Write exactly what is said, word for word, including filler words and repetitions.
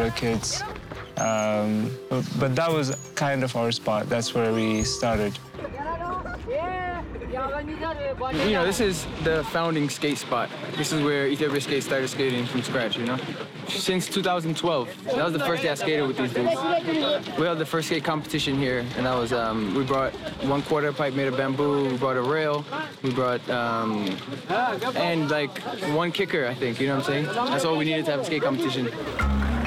other kids. Um, but, but that was kind of our spot. That's where we started. You know, this is the founding skate spot. This is where Ethiopia Skate started skating from scratch, you know? Since two thousand twelve, that was the first day I skated with these dudes. We held the first skate competition here, and that was, um, we brought one quarter pipe made of bamboo, we brought a rail, we brought, um, and like one kicker, I think, you know what I'm saying? That's all we needed to have a skate competition.